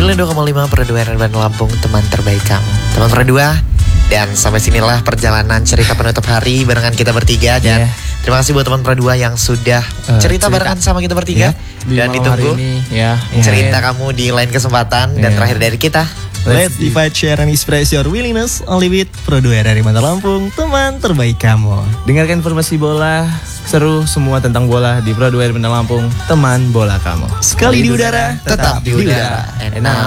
92,5 Pro 2 RRI Bandung Lampung, teman terbaik kamu. Teman Pro 2. Dan sampai sinilah perjalanan cerita penutup hari barengan kita bertiga. Dan terima kasih buat teman Pro 2 yang sudah cerita barengan sama kita bertiga. Dan ditunggu cerita kamu di lain kesempatan. Dan terakhir dari kita, let's divide, share, and express your willingness only with Pro 2 RRI Bandung Lampung, teman terbaik kamu. Dengarkan informasi bola seru semua tentang bola di Pro 2 RRI Bandung Lampung, teman bola kamu. Sekali di udara, tetap di udara. And now